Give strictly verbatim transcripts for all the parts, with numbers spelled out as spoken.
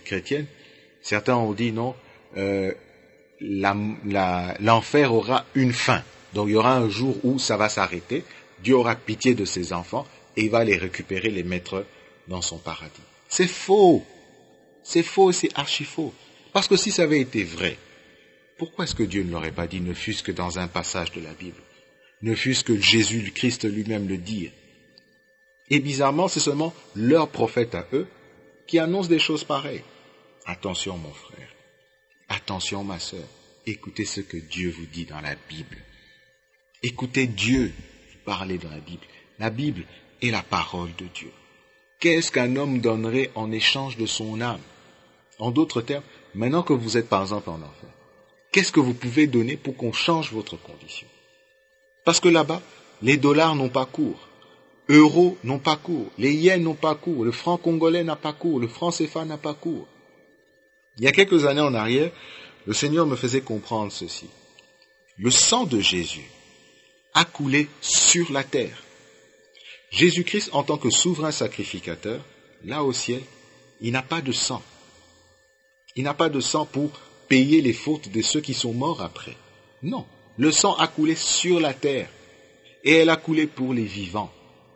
chrétienne, certains ont dit non, euh, la, la, l'enfer aura une fin. Donc il y aura un jour où ça va s'arrêter, Dieu aura pitié de ses enfants et il va les récupérer, les mettre dans son paradis. C'est faux. C'est faux, c'est archi faux. Parce que si ça avait été vrai, pourquoi est-ce que Dieu ne l'aurait pas dit, ne fût-ce que dans un passage de la Bible, ne fût-ce que Jésus le Christ lui-même le dit? Et bizarrement, c'est seulement leur prophète à eux qui annonce des choses pareilles. Attention mon frère, attention ma sœur, écoutez ce que Dieu vous dit dans la Bible. Écoutez Dieu parler dans la Bible. La Bible est la parole de Dieu. Qu'est-ce qu'un homme donnerait en échange de son âme? En d'autres termes, maintenant que vous êtes par exemple en enfer, qu'est-ce que vous pouvez donner pour qu'on change votre condition? Parce que là-bas, les dollars n'ont pas cours, euros n'ont pas cours, les yens n'ont pas cours, le franc congolais n'a pas cours, le franc C F A n'a pas cours. Il y a quelques années en arrière, le Seigneur me faisait comprendre ceci. Le sang de Jésus a coulé sur la terre. Jésus-Christ, en tant que souverain sacrificateur, là au ciel, il n'a pas de sang. Il n'a pas de sang pour payer les fautes de ceux qui sont morts après. Non, le sang a coulé sur la terre et elle a coulé pour les vivants.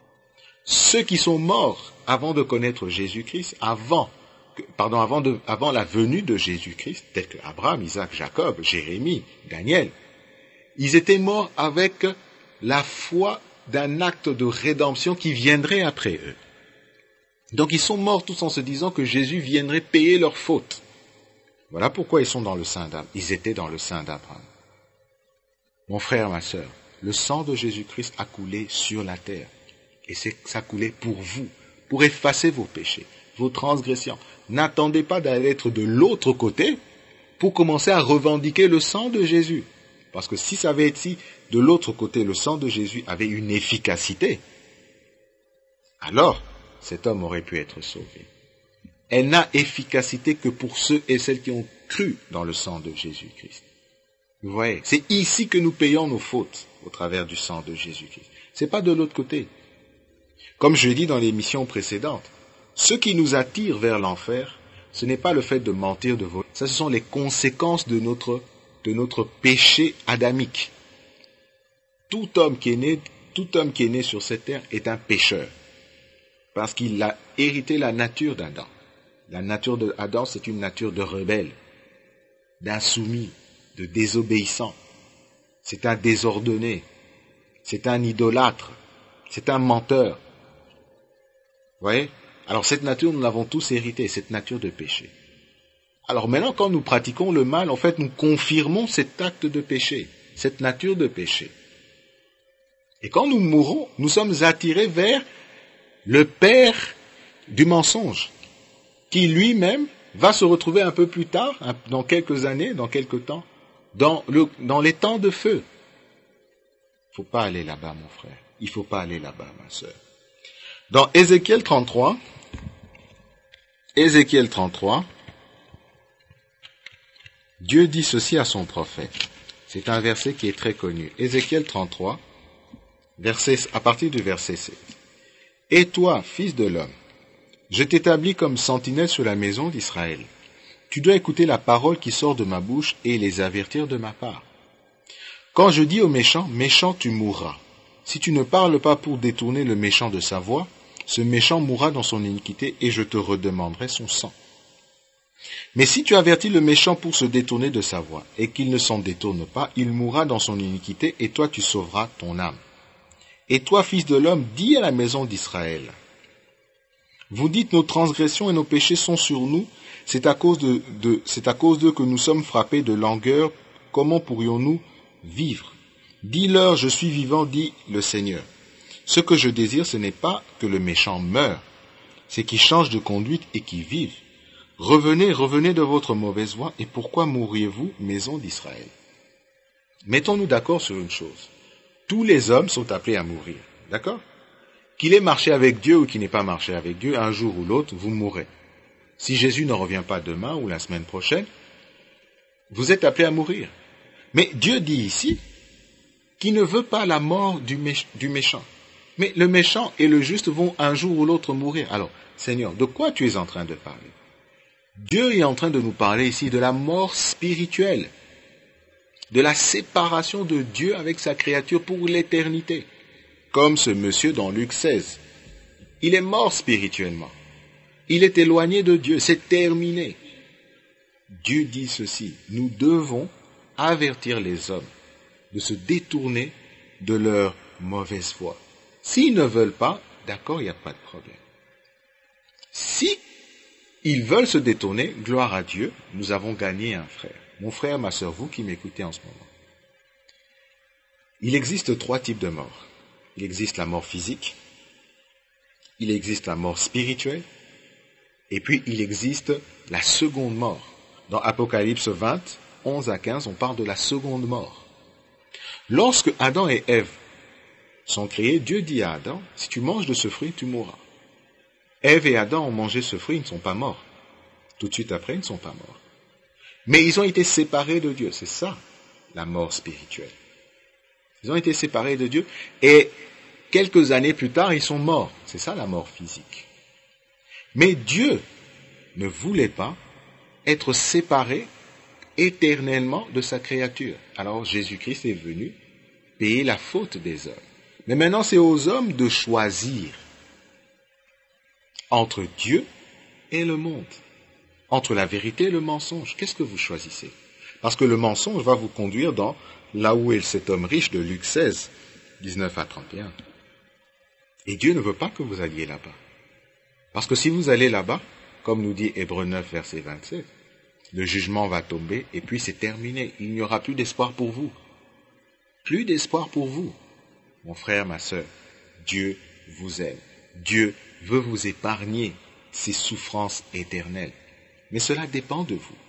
Ceux qui sont morts avant de connaître Jésus-Christ, avant, pardon, avant, de, avant la venue de Jésus-Christ, tels que Abraham, Isaac, Jacob, Jérémie, Daniel, ils étaient morts avec la foi d'un acte de rédemption qui viendrait après eux. Donc ils sont morts tous en se disant que Jésus viendrait payer leurs fautes. Voilà pourquoi ils sont dans le sein d'Abraham. Ils étaient dans le sein d'Abraham. Mon frère, ma sœur, le sang de Jésus-Christ a coulé sur la terre. Et c'est, ça a coulé pour vous, pour effacer vos péchés, vos transgressions. N'attendez pas d'aller être de l'autre côté pour commencer à revendiquer le sang de Jésus. Parce que si ça avait été de l'autre côté, le sang de Jésus avait une efficacité, alors cet homme aurait pu être sauvé. Elle n'a efficacité que pour ceux et celles qui ont cru dans le sang de Jésus-Christ. Vous voyez, c'est ici que nous payons nos fautes au travers du sang de Jésus-Christ. C'est pas de l'autre côté. Comme je l'ai dit dans l'émission précédente, ce qui nous attire vers l'enfer, ce n'est pas le fait de mentir, de voler. Ça, ce sont les conséquences de notre, de notre péché adamique. Tout homme qui est né, tout homme qui est né sur cette terre est un pécheur. Parce qu'il a hérité la nature d'Adam. La nature d'Adam, c'est une nature de rebelle, d'insoumis, de désobéissant. C'est un désordonné. C'est un idolâtre. C'est un menteur. Vous voyez? Alors cette nature, nous l'avons tous héritée, cette nature de péché. Alors maintenant, quand nous pratiquons le mal, en fait, nous confirmons cet acte de péché, cette nature de péché. Et quand nous mourrons, nous sommes attirés vers le père du mensonge, qui lui-même va se retrouver un peu plus tard, dans quelques années, dans quelques temps, dans, le, dans les temps de feu. Il ne faut pas aller là-bas, mon frère. Il ne faut pas aller là-bas, ma sœur. Dans Ézéchiel trente-trois, Ézéchiel trente-trois, Dieu dit ceci à son prophète. C'est un verset qui est très connu. Ézéchiel trente-trois, verset, à partir du verset sept. « Et toi, fils de l'homme, je t'établis comme sentinelle sur la maison d'Israël. Tu dois écouter la parole qui sort de ma bouche et les avertir de ma part. Quand je dis au méchant, méchant, tu mourras. Si tu ne parles pas pour détourner le méchant de sa voie, ce méchant mourra dans son iniquité et je te redemanderai son sang. Mais si tu avertis le méchant pour se détourner de sa voie et qu'il ne s'en détourne pas, il mourra dans son iniquité et toi tu sauveras ton âme. Et toi, fils de l'homme, dis à la maison d'Israël, vous dites nos transgressions et nos péchés sont sur nous, c'est à cause de, de, c'est à cause d'eux que nous sommes frappés de langueur, comment pourrions-nous vivre? Dis-leur, je suis vivant, dit le Seigneur. Ce que je désire, ce n'est pas que le méchant meure, c'est qu'il change de conduite et qu'il vive. Revenez, revenez de votre mauvaise voie, et pourquoi mourriez-vous, maison d'Israël? Mettons-nous d'accord sur une chose. Tous les hommes sont appelés à mourir, d'accord? Qu'il ait marché avec Dieu ou qu'il n'ait pas marché avec Dieu, un jour ou l'autre, vous mourrez. Si Jésus ne revient pas demain ou la semaine prochaine, vous êtes appelés à mourir. Mais Dieu dit ici qu'il ne veut pas la mort du, méch- du méchant. Mais le méchant et le juste vont un jour ou l'autre mourir. Alors, Seigneur, de quoi tu es en train de parler? Dieu est en train de nous parler ici de la mort spirituelle, de la séparation de Dieu avec sa créature pour l'éternité. Comme ce monsieur dans Luc seize. Il est mort spirituellement. Il est éloigné de Dieu. C'est terminé. Dieu dit ceci. Nous devons avertir les hommes de se détourner de leur mauvaise foi. S'ils ne veulent pas, d'accord, il n'y a pas de problème. Si ils veulent se détourner, gloire à Dieu, nous avons gagné un frère. Mon frère, ma sœur, vous qui m'écoutez en ce moment. Il existe trois types de morts. Il existe la mort physique, il existe la mort spirituelle, et puis il existe la seconde mort. Dans Apocalypse vingt, onze à quinze, on parle de la seconde mort. Lorsque Adam et Ève sont créés, Dieu dit à Adam, si tu manges de ce fruit, tu mourras. Ève et Adam ont mangé ce fruit, ils ne sont pas morts. Tout de suite après, ils ne sont pas morts. Mais ils ont été séparés de Dieu, c'est ça, la mort spirituelle. Ils ont été séparés de Dieu et quelques années plus tard, ils sont morts. C'est ça la mort physique. Mais Dieu ne voulait pas être séparé éternellement de sa créature. Alors Jésus-Christ est venu payer la faute des hommes. Mais maintenant, c'est aux hommes de choisir entre Dieu et le monde, entre la vérité et le mensonge. Qu'est-ce que vous choisissez? Parce que le mensonge va vous conduire dans là où est cet homme riche de Luc seize, dix-neuf à trente et un. Et Dieu ne veut pas que vous alliez là-bas. Parce que si vous allez là-bas, comme nous dit Hébreux neuf, verset vingt-sept, le jugement va tomber et puis c'est terminé. Il n'y aura plus d'espoir pour vous. Plus d'espoir pour vous. Mon frère, ma sœur, Dieu vous aime. Dieu veut vous épargner ces souffrances éternelles. Mais cela dépend de vous.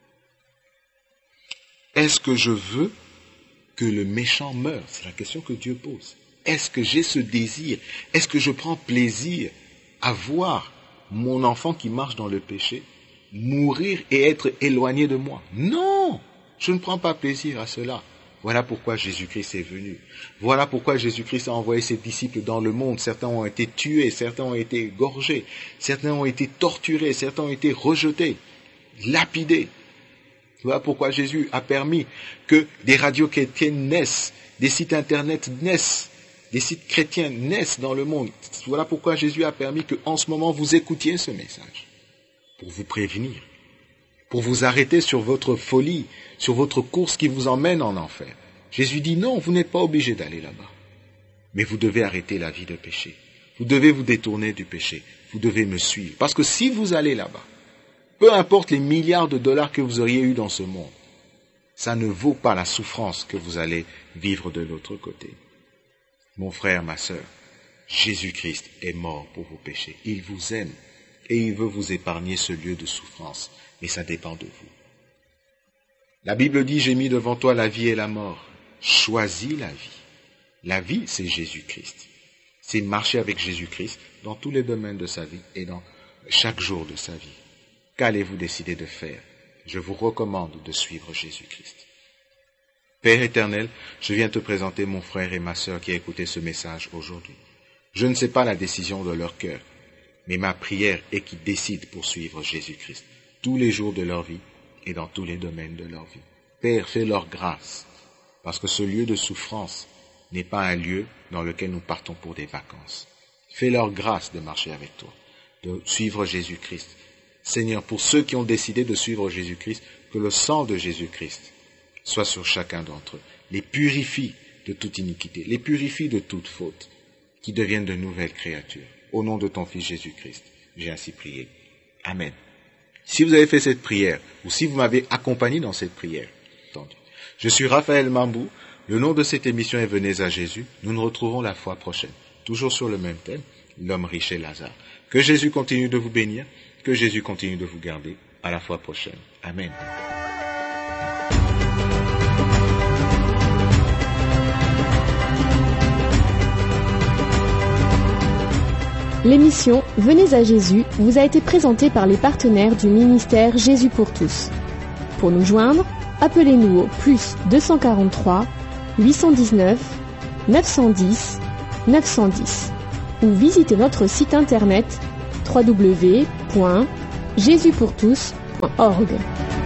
Est-ce que je veux que le méchant meure? C'est la question que Dieu pose. Est-ce que j'ai ce désir? Est-ce que je prends plaisir à voir mon enfant qui marche dans le péché mourir et être éloigné de moi? Non, je ne prends pas plaisir à cela. Voilà pourquoi Jésus-Christ est venu. Voilà pourquoi Jésus-Christ a envoyé ses disciples dans le monde. Certains ont été tués, certains ont été égorgés, certains ont été torturés, certains ont été rejetés, lapidés. Voilà pourquoi Jésus a permis que des radios chrétiennes naissent, des sites internet naissent, des sites chrétiens naissent dans le monde. Voilà pourquoi Jésus a permis qu'en ce moment vous écoutiez ce message, pour vous prévenir, pour vous arrêter sur votre folie, sur votre course qui vous emmène en enfer. Jésus dit non, vous n'êtes pas obligé d'aller là-bas, mais vous devez arrêter la vie de péché. Vous devez vous détourner du péché. Vous devez me suivre. Parce que si vous allez là-bas, peu importe les milliards de dollars que vous auriez eu dans ce monde, ça ne vaut pas la souffrance que vous allez vivre de l'autre côté. Mon frère, ma sœur, Jésus-Christ est mort pour vos péchés. Il vous aime et il veut vous épargner ce lieu de souffrance. Mais ça dépend de vous. La Bible dit, j'ai mis devant toi la vie et la mort. Choisis la vie. La vie, c'est Jésus-Christ. C'est marcher avec Jésus-Christ dans tous les domaines de sa vie et dans chaque jour de sa vie. Qu'allez-vous décider de faire? Je vous recommande de suivre Jésus-Christ. Père éternel, je viens te présenter mon frère et ma sœur qui a écouté ce message aujourd'hui. Je ne sais pas la décision de leur cœur, mais ma prière est qu'ils décident pour suivre Jésus-Christ tous les jours de leur vie et dans tous les domaines de leur vie. Père, fais leur grâce, parce que ce lieu de souffrance n'est pas un lieu dans lequel nous partons pour des vacances. Fais leur grâce de marcher avec toi, de suivre Jésus-Christ. Seigneur, pour ceux qui ont décidé de suivre Jésus-Christ, que le sang de Jésus-Christ soit sur chacun d'entre eux, les purifie de toute iniquité, les purifie de toute faute, qui deviennent de nouvelles créatures. Au nom de ton Fils Jésus-Christ, j'ai ainsi prié. Amen. Si vous avez fait cette prière, ou si vous m'avez accompagné dans cette prière, je suis Raphaël Mambou, le nom de cette émission est Venez à Jésus. Nous nous retrouvons la fois prochaine, toujours sur le même thème, l'homme riche et Lazare. Que Jésus continue de vous bénir, que Jésus continue de vous garder. À la fois prochaine. Amen. L'émission Venez à Jésus vous a été présentée par les partenaires du ministère Jésus pour tous. Pour nous joindre, appelez-nous au plus deux cent quarante-trois, huit cent dix-neuf, neuf cent dix, neuf cent dix ou visitez notre site internet w w w point jésus pour tous point org.